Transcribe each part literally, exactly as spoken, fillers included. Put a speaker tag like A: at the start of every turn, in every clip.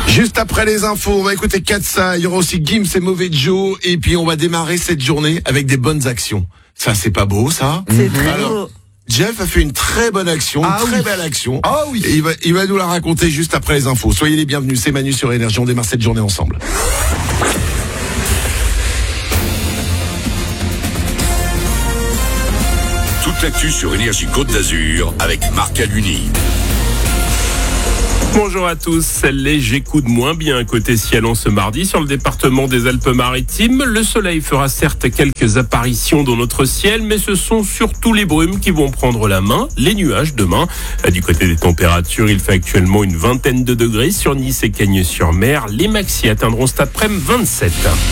A: Juste après les infos, on va écouter Katsa, il y aura aussi Gims et Mauvais Joe, et puis on va démarrer cette journée avec des bonnes actions. Ça, c'est pas beau, ça?
B: C'est très
A: Alors,
B: beau.
A: Jeff a fait une très bonne action,
C: Ah
A: une très
C: oui.
A: belle action.
C: Ah oui.
A: Et il va, il va nous la raconter juste après les infos. Soyez les bienvenus, c'est Manu sur Énergie, on démarre cette journée ensemble.
D: Toute l'actu sur Énergie Côte d'Azur avec Marc Aluni.
E: Bonjour à tous. Léger coup de moins bien côté ciel en ce mardi sur le département des Alpes-Maritimes. Le soleil fera certes quelques apparitions dans notre ciel, mais ce sont surtout les brumes qui vont prendre la main. Les nuages demain. Du côté des températures, il fait actuellement une vingtaine de degrés sur Nice et Cagnes-sur-Mer. Les maxi atteindront cet après-midi vingt-sept.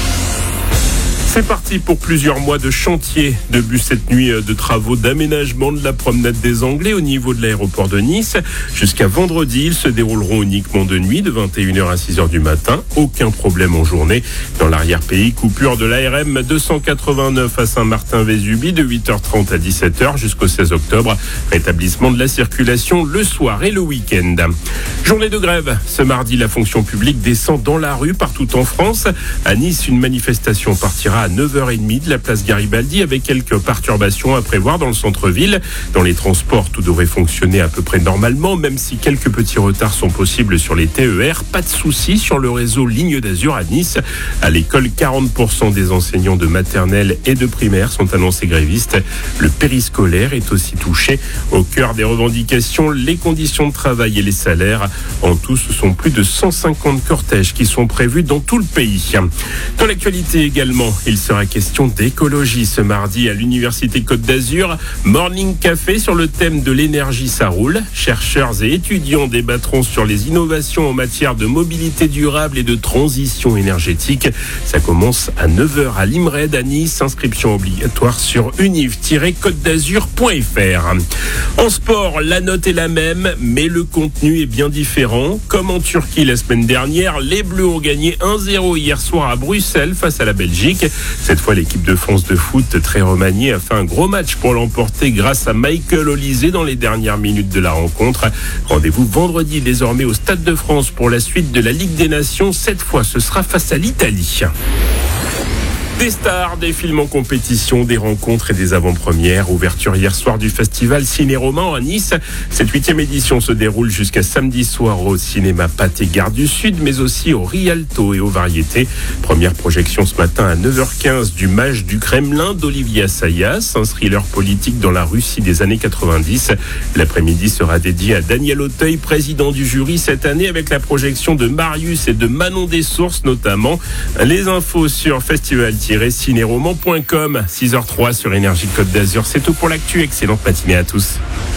E: C'est parti pour plusieurs mois de chantier. Début cette nuit de travaux d'aménagement de la promenade des Anglais au niveau de l'aéroport de Nice. Jusqu'à vendredi, ils se dérouleront uniquement de nuit de vingt et une heures à six heures du matin. Aucun problème en journée. Dans l'arrière-pays, coupure de l'A R M deux cent quatre-vingt-neuf à Saint-Martin-Vésubie de huit heures trente à dix-sept heures jusqu'au seize octobre. Rétablissement de la circulation le soir et le week-end. Journée de grève. Ce mardi, la fonction publique descend dans la rue partout en France. À Nice, une manifestation partira à neuf heures trente de la place Garibaldi avec quelques perturbations à prévoir dans le centre-ville. Dans les transports, tout devrait fonctionner à peu près normalement, même si quelques petits retards sont possibles sur les T E R. Pas de soucis sur le réseau Ligne d'Azur à Nice. À l'école, quarante pour cent des enseignants de maternelle et de primaire sont annoncés grévistes. Le périscolaire est aussi touché. Au cœur des revendications, les conditions de travail et les salaires. En tout, ce sont plus de cent cinquante cortèges qui sont prévus dans tout le pays. Dans l'actualité également, il sera question d'écologie ce mardi à l'Université Côte d'Azur. Morning Café sur le thème de l'énergie, ça roule. Chercheurs et étudiants débattront sur les innovations en matière de mobilité durable et de transition énergétique. Ça commence à neuf heures à l'Imred à Nice. Inscription obligatoire sur univ tiret côte d'azur point f r. En sport, la note est la même, mais le contenu est bien différent. Comme en Turquie la semaine dernière, les Bleus ont gagné un zéro hier soir à Bruxelles face à la Belgique. Cette fois, l'équipe de France de foot, très remaniée, a fait un gros match pour l'emporter grâce à Michael Olysée dans les dernières minutes de la rencontre. Rendez-vous vendredi désormais au Stade de France pour la suite de la Ligue des Nations. Cette fois, ce sera face à l'Italie. Des stars, des films en compétition, des rencontres et des avant-premières. Ouverture hier soir du festival Ciné-Roman à Nice. Cette huitième édition se déroule jusqu'à samedi soir au cinéma Pathé Gare du Sud, mais aussi au Rialto et aux Variétés. Première projection ce matin à neuf heures quinze du Mage du Kremlin d'Olivier Assayas, un thriller politique dans la Russie des années quatre-vingt-dix. L'après-midi sera dédié à Daniel Auteuil, président du jury cette année, avec la projection de Marius et de Manon Dessources notamment. Les infos sur festival tiret cinéroman point com. six heures zéro trois sur Énergie Côte d'Azur. C'est tout pour l'actu. Excellente matinée à tous.